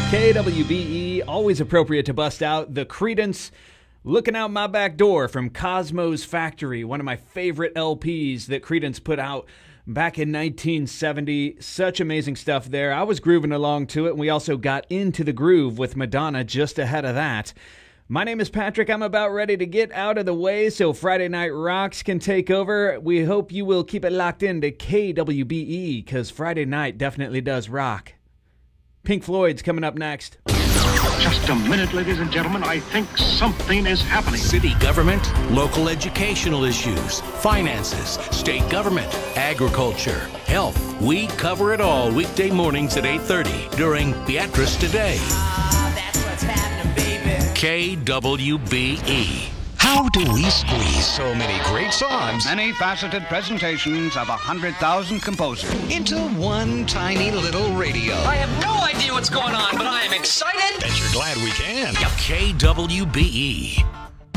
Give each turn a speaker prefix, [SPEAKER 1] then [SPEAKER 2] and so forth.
[SPEAKER 1] KWBE, always appropriate to bust out the Creedence Looking Out My Back Door from Cosmo's Factory, one of my favorite LPs that Creedence put out back in 1970. Such amazing stuff there. I was grooving along to it, and we also got into the groove with Madonna just ahead of that. My name is Patrick. I'm about ready to get out of the way so Friday Night Rocks can take over. We hope you will keep it locked into KWBE, because Friday night definitely does rock. Pink Floyd's coming up next.
[SPEAKER 2] Just a minute, ladies and gentlemen. I think something is happening.
[SPEAKER 3] City government, local educational issues, finances, state government, agriculture, health. We cover it all weekday mornings at 8:30 during Beatrice Today.
[SPEAKER 4] That's what's happening, baby.
[SPEAKER 3] KWBE. How do we squeeze so many great songs
[SPEAKER 5] Many faceted presentations of 100,000 composers
[SPEAKER 3] into one tiny little radio?
[SPEAKER 4] I have no idea what's going on, but I am excited.
[SPEAKER 3] Bet you're glad we can. KWBE.